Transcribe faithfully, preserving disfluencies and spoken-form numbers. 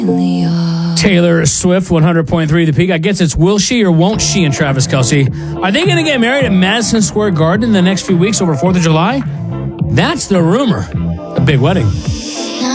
Taylor Swift, one hundred point three The Peak. I guess it's will she or won't she and Travis Kelce. Are they going to get married at Madison Square Garden in the next few weeks over fourth of July? That's the rumor. A big wedding.